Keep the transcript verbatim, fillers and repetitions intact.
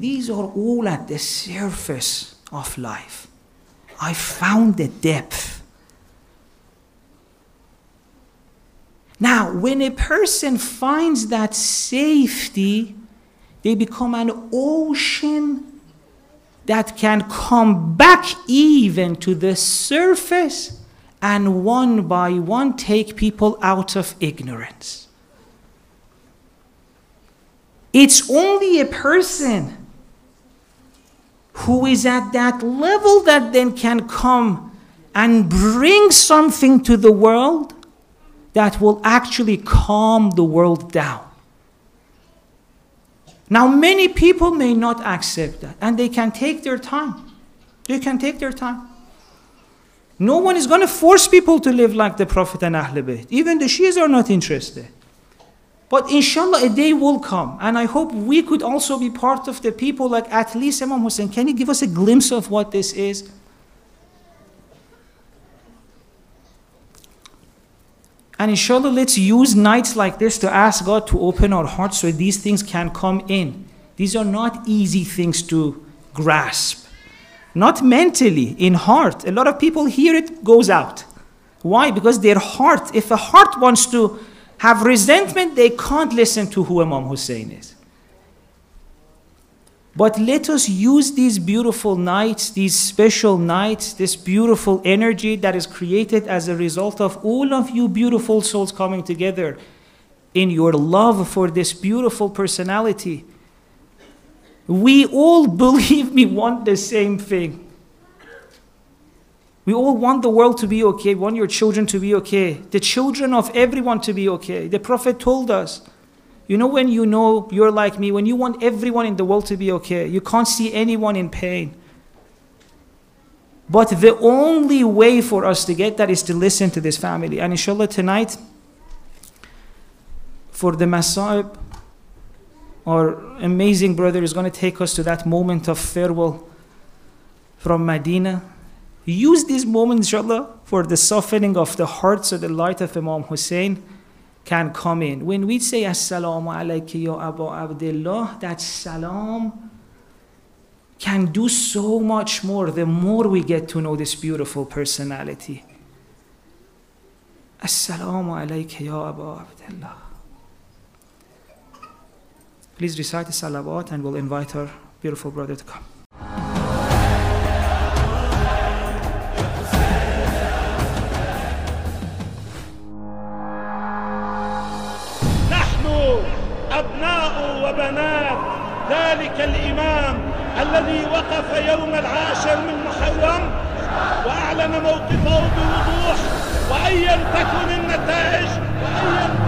these are all at the surface of life. I found the depth. Now, when a person finds that safety, they become an ocean that can come back even to the surface and one by one take people out of ignorance. It's only a person who is at that level that then can come and bring something to the world that will actually calm the world down. Now, many people may not accept that, and they can take their time. They can take their time. No one is going to force people to live like the Prophet and Ahl Bayt. Even the Shias are not interested. But inshallah, a day will come, and I hope we could also be part of the people like at least Imam Hussein. Can you give us a glimpse of what this is? And inshallah, let's use nights like this to ask God to open our hearts so these things can come in. These are not easy things to grasp. Not mentally, in heart. A lot of people hear it, goes out. Why? Because their heart, if a heart wants to have resentment, they can't listen to who Imam Hussein is. But let us use these beautiful nights, these special nights, this beautiful energy that is created as a result of all of you beautiful souls coming together in your love for this beautiful personality. We all, believe me, want the same thing. We all want the world to be okay, want your children to be okay, the children of everyone to be okay. The Prophet told us, you know, when you know you're like me, when you want everyone in the world to be okay, you can't see anyone in pain. But the only way for us to get that is to listen to this family. And inshallah tonight, for the Masa'ib, our amazing brother is going to take us to that moment of farewell from Medina. Use this moment, inshallah, for the softening of the heart so the light of Imam Hussein can come in. When we say As-salamu alayka ya Abu Abdullah, that salam can do so much more the more we get to know this beautiful personality. As-salamu alayka ya Abu Abdullah. Please recite the salawat and we'll invite our beautiful brother to come. أبناء وبنات ذلك الإمام الذي وقف يوم العاشر من محرم وأعلن موقفه بوضوح، وأيا تكن النتائج وأيا